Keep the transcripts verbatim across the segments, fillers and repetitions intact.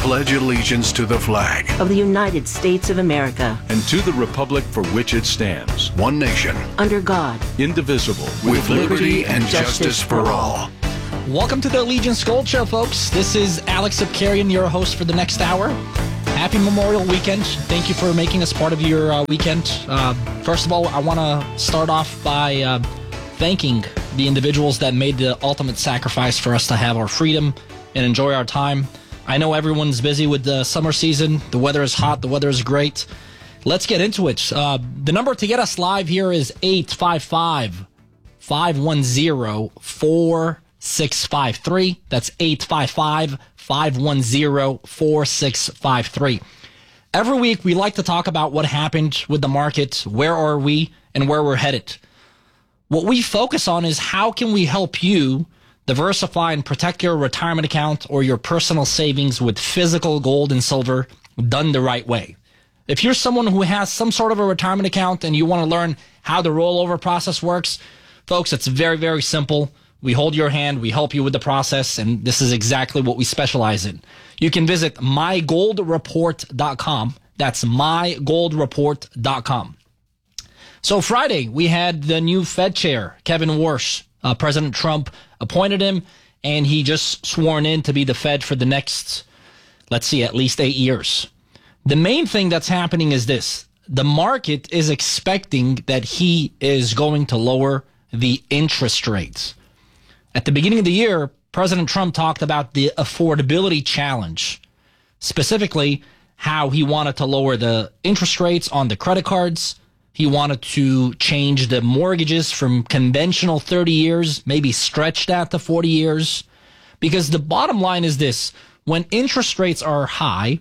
pledge allegiance to the flag of the United States of America and to the republic for which it stands, one nation, under God, indivisible, with liberty and justice for all. Welcome to the Allegiance Gold Show, folks. This is Alex Abkarian, your host for the next hour. Happy Memorial Weekend. Thank you for making us part of your uh, weekend. Uh, first of all, I want to start off by uh, thanking the individuals that made the ultimate sacrifice for us to have our freedom and enjoy our time. I know everyone's busy with the summer season. The weather is hot. The weather is great. Let's get into it. Uh, the number to get us live here is eight five five, five one zero, four six five three. That's eight five five, five one zero, four six five three. Every week, we like to talk about what happened with the market, where are we, and where we're headed. What we focus on is how can we help you diversify and protect your retirement account or your personal savings with physical gold and silver done the right way. If you're someone who has some sort of a retirement account and you want to learn how the rollover process works, folks, it's very, very simple. We hold your hand, we help you with the process, and this is exactly what we specialize in. You can visit my gold report dot com. That's my gold report dot com. So Friday, we had the new Fed chair, Kevin Warsh. Uh, President Trump appointed him, and he just sworn in to be the Fed for the next, let's see, at least eight years. The main thing that's happening is this. The market is expecting that he is going to lower the interest rates. At the beginning of the year, President Trump talked about the affordability challenge, specifically how he wanted to lower the interest rates on the credit cards. He wanted to change the mortgages from conventional thirty years, maybe stretch that to forty years. Because the bottom line is this. When interest rates are high,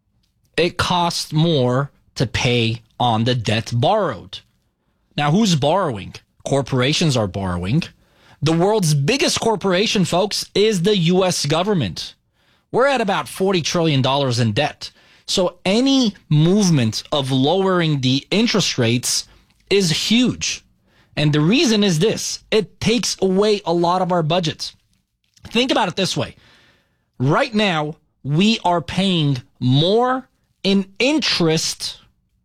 it costs more to pay on the debt borrowed. Now, who's borrowing? Corporations are borrowing. The world's biggest corporation, folks, is the U S government. We're at about forty trillion dollars in debt. So any movement of lowering the interest rates is huge. And the reason is this. It takes away a lot of our budgets. Think about it this way. Right now, we are paying more in interest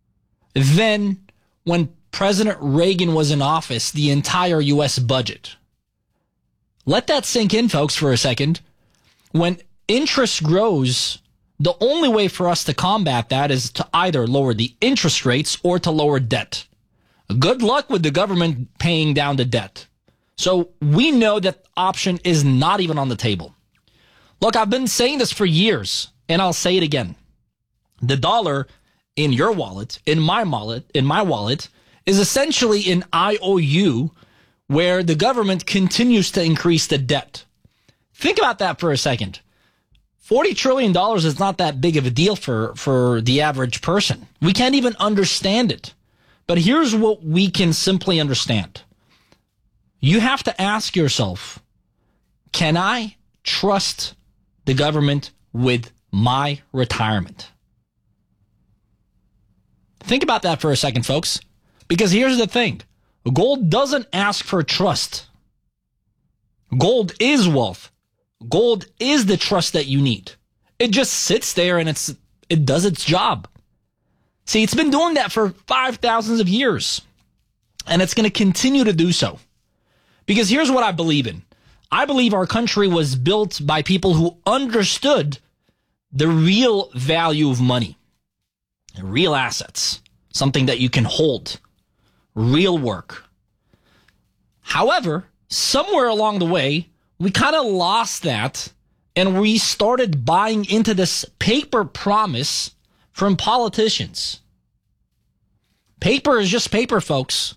than when President Reagan was in office, the entire U S budget. Let that sink in, folks, for a second. When interest grows, the only way for us to combat that is to either lower the interest rates or to lower debt. Good luck with the government paying down the debt. So we know that option is not even on the table. Look, I've been saying this for years, and I'll say it again. The dollar in your wallet, in my wallet, in my wallet, is essentially an I O U where the government continues to increase the debt. Think about that for a second. forty trillion dollars is not that big of a deal for, for the average person. We can't even understand it. But here's what we can simply understand. You have to ask yourself, can I trust the government with my retirement? Think about that for a second, folks. Because here's the thing. Gold doesn't ask for trust. Gold is wealth. Gold is the trust that you need. It just sits there and it's it does its job. See, it's been doing that for five thousands of years. And it's going to continue to do so. Because here's what I believe in. I believe our country was built by people who understood the real value of money. Real assets. Something that you can hold. Real work. However, somewhere along the way, we kind of lost that, and we started buying into this paper promise from politicians. Paper is just paper, folks.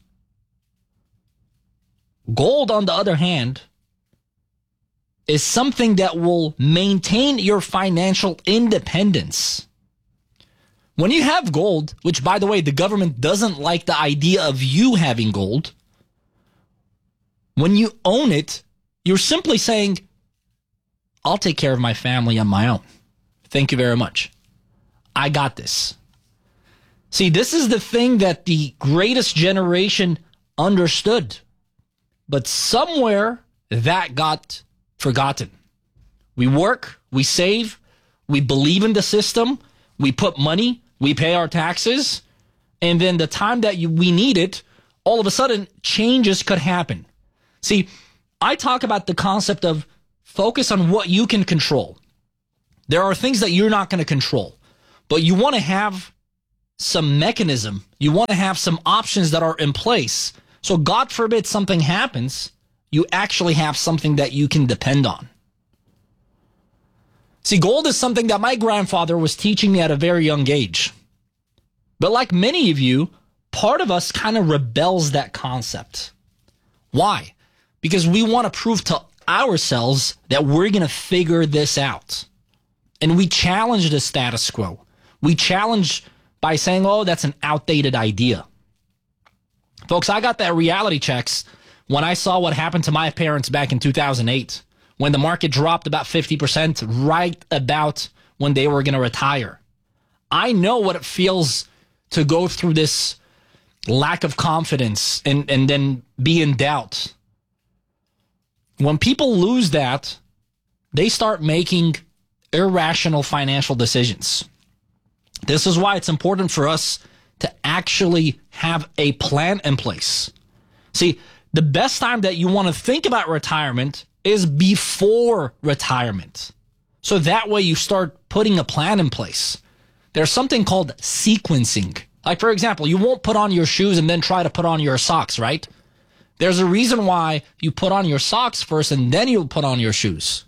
Gold, on the other hand, is something that will maintain your financial independence. When you have gold, which, by the way, the government doesn't like the idea of you having gold, when you own it, you're simply saying, I'll take care of my family on my own. Thank you very much. I got this. See, this is the thing that the greatest generation understood. But somewhere that got forgotten. We work, we save, we believe in the system, we put money, we pay our taxes, and then the time that you, we need it, all of a sudden, changes could happen. See, I talk about the concept of focus on what you can control. There are things that you're not going to control, but you want to have some mechanism. You want to have some options that are in place. So God forbid something happens, you actually have something that you can depend on. See, gold is something that my grandfather was teaching me at a very young age. But like many of you, part of us kind of rebels that concept. Why? Because we want to prove to ourselves that we're going to figure this out. And we challenge the status quo. We challenge by saying, oh, that's an outdated idea. Folks, I got that reality checks when I saw what happened to my parents back in two thousand eight, when the market dropped about fifty percent right about when they were going to retire. I know what it feels to go through this lack of confidence and, and then be in doubt. When people lose that, they start making irrational financial decisions. This is why it's important for us to actually have a plan in place. See, the best time that you want to think about retirement is before retirement. So that way you start putting a plan in place. There's something called sequencing. Like, for example, you won't put on your shoes and then try to put on your socks, right? There's a reason why you put on your socks first and then you'll put on your shoes.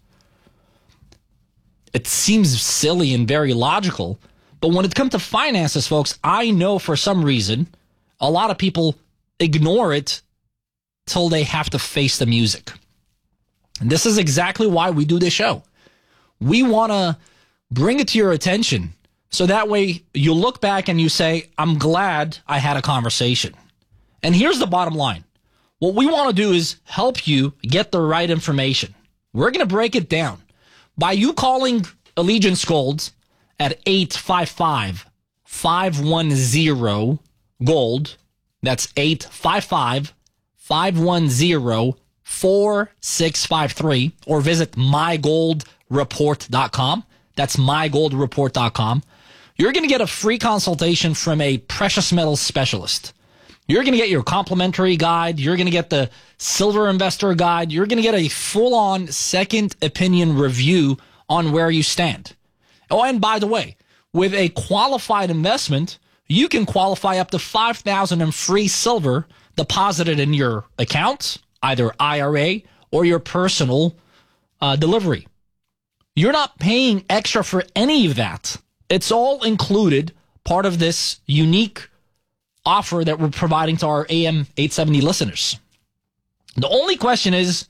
It seems silly and very logical, but when it comes to finances, folks, I know for some reason a lot of people ignore it till they have to face the music. And this is exactly why we do this show. We want to bring it to your attention so that way you look back and you say, I'm glad I had a conversation. And here's the bottom line. What we want to do is help you get the right information. We're going to break it down. By you calling Allegiance Gold at eight five five, five one zero, GOLD, that's eight five five, five one zero, four six five three, or visit my gold report dot com. That's my gold report dot com. You're going to get a free consultation from a precious metals specialist. You're going to get your complimentary guide. You're going to get the silver investor guide. You're going to get a full-on second opinion review on where you stand. Oh, and by the way, with a qualified investment, you can qualify up to five thousand dollars in free silver deposited in your account, either I R A or your personal uh, delivery. You're not paying extra for any of that. It's all included, part of this unique offer that we're providing to our A M eight seventy listeners. The only question is,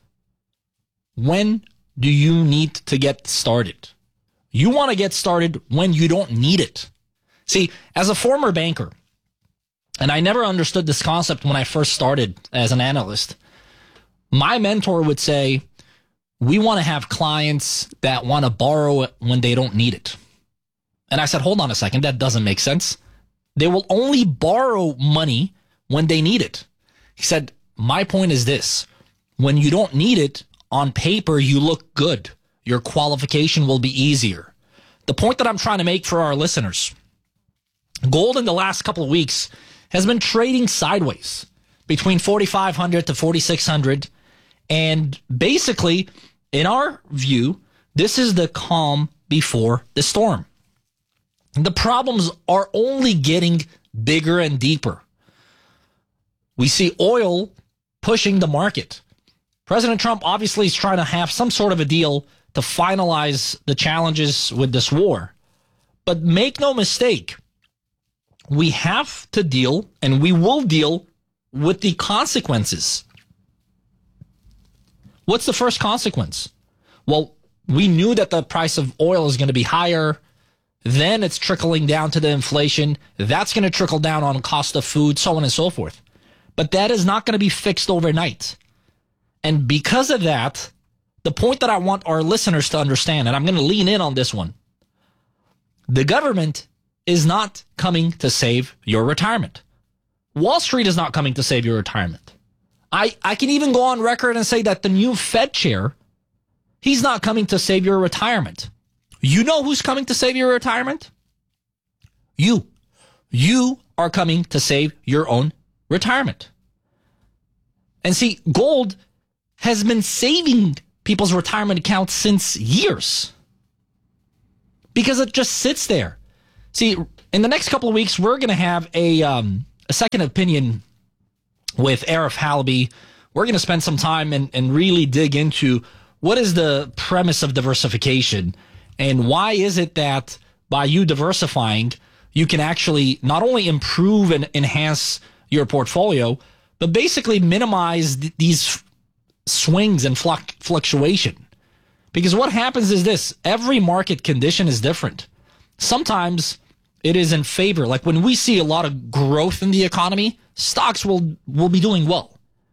when do you need to get started? You want to get started when you don't need it. See, as a former banker, and I never understood this concept when I first started as an analyst, my mentor would say, we want to have clients that want to borrow it when they don't need it. And I said, hold on a second, that doesn't make sense. They will only borrow money when they need it. He said, my point is this. When you don't need it, on paper, you look good. Your qualification will be easier. The point that I'm trying to make for our listeners, gold in the last couple of weeks has been trading sideways between forty-five hundred to forty-six hundred. And basically, in our view, this is the calm before the storm. The problems are only getting bigger and deeper. We see oil pushing the market. President Trump obviously is trying to have some sort of a deal to finalize the challenges with this war. But make no mistake, we have to deal, and we will deal with the consequences. What's the first consequence? Well, we knew that the price of oil is going to be higher. Then it's trickling down to the inflation. That's going to trickle down on cost of food, so on and so forth. But that is not going to be fixed overnight. And because of that, the point that I want our listeners to understand, and I'm going to lean in on this one, the government is not coming to save your retirement. Wall Street is not coming to save your retirement. I, I can even go on record and say that the new Fed chair, he's not coming to save your retirement. You know who's coming to save your retirement? You. You are coming to save your own retirement. And see, gold has been saving people's retirement accounts since years because it just sits there. See, in the next couple of weeks, we're going to have a um, a second opinion with Arif Halaby. We're going to spend some time and, and really dig into what is the premise of diversification and why is it that by you diversifying, you can actually not only improve and enhance your portfolio, but basically minimize th- these swings and fluc- fluctuation. Because what happens is this, every market condition is different. Sometimes it is in favor. Like when we see a lot of growth in the economy, stocks will, will be doing well.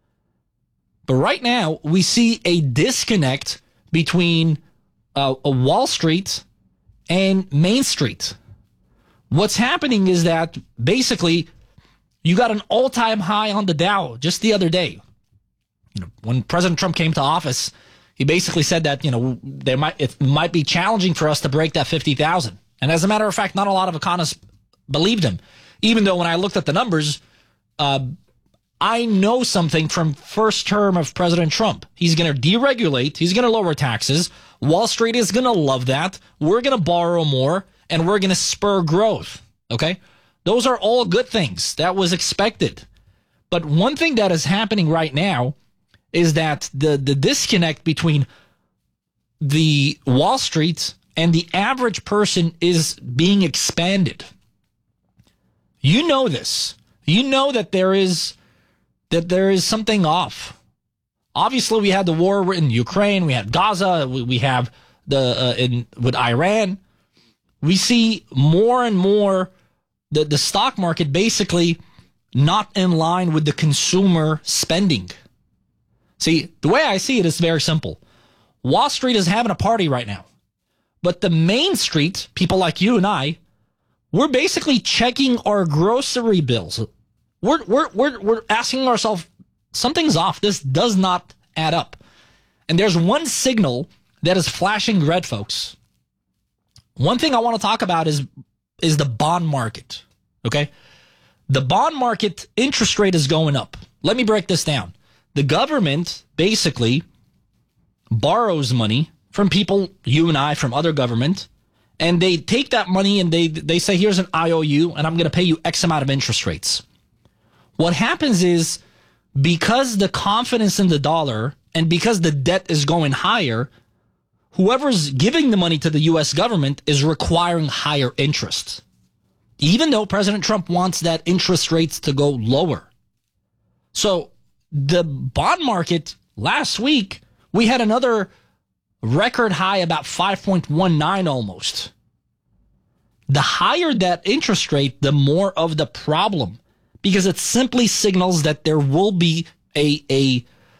But right now, we see a disconnect between uh, a Wall Street and Main Street. What's happening is that basically you got an all-time high on the Dow just the other day. You know, when President Trump came to office, he basically said that, you know, there might it might be challenging for us to break that fifty thousand. And as a matter of fact, not a lot of economists believed him. Even though when I looked at the numbers, uh, I know something from first term of President Trump. He's going to deregulate. He's going to lower taxes. Wall Street is going to love that. We're going to borrow more, and we're going to spur growth. Okay? Those are all good things. That was expected. But one thing that is happening right now is that the, the disconnect between the Wall Street and the average person is being expanded. You know this. You know that there is that there is something off. Obviously, we had the war in Ukraine. We had Gaza. We, we have the uh, in with Iran. We see more and more the, the stock market basically not in line with the consumer spending. See, the way I see it is very simple. Wall Street is having a party right now. But the Main Street, people like you and I, we're basically checking our grocery bills. We're we're we're we're asking ourselves, something's off. This does not add up. And there's one signal that is flashing red, folks. One thing I want to talk about is is the bond market. Okay? The bond market interest rate is going up. Let me break this down. The government basically borrows money from people, you and I, from other government, and they take that money and they they say, here's an I O U, and I'm going to pay you X amount of interest rates. What happens is, because the confidence in the dollar and because the debt is going higher, whoever's giving the money to the U S government is requiring higher interest, even though President Trump wants that interest rates to go lower. So the bond market last week, we had another record high, about five point one nine almost. The higher that interest rate, the more of the problem, because it simply signals that there will be a, a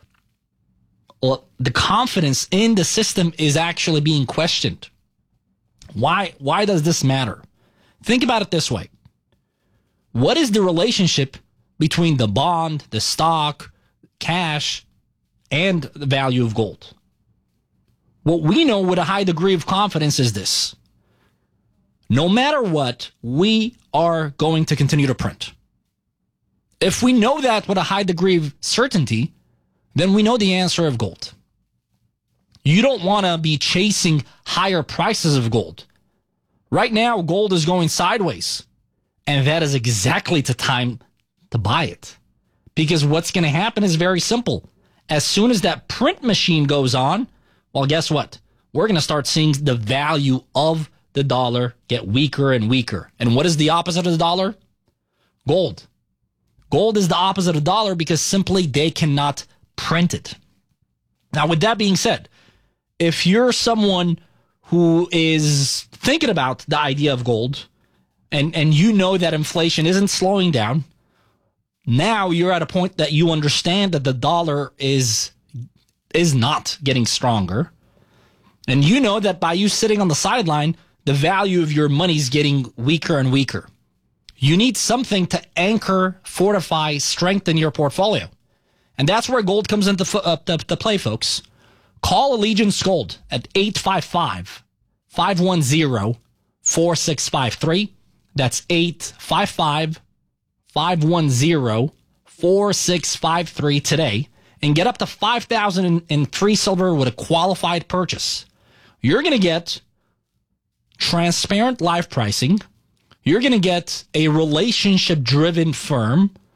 well, the confidence in the system is actually being questioned. Why, why does this matter? Think about it this way. What is the relationship between the bond, the stock, cash, and the value of gold? What we know with a high degree of confidence is this. No matter what, we are going to continue to print. If we know that with a high degree of certainty, then we know the answer of gold. You don't want to be chasing higher prices of gold. Right now, gold is going sideways, and that is exactly the time to buy it. Because what's going to happen is very simple. As soon as that print machine goes on, well, guess what? We're going to start seeing the value of the dollar get weaker and weaker. And what is the opposite of the dollar? Gold. Gold is the opposite of dollar because simply they cannot print it. Now, with that being said, if you're someone who is thinking about the idea of gold and, and you know that inflation isn't slowing down, now you're at a point that you understand that the dollar is is not getting stronger. And you know that by you sitting on the sideline, the value of your money is getting weaker and weaker. You need something to anchor, fortify, strengthen your portfolio. And that's where gold comes into uh, to, to play, folks. Call Allegiance Gold at eight five five, five one zero, four six five three. That's eight five five, five one zero, four six five three today and get up to five thousand dollars in, in free silver with a qualified purchase. You're going to get transparent live pricing. You're going to get a relationship-driven firm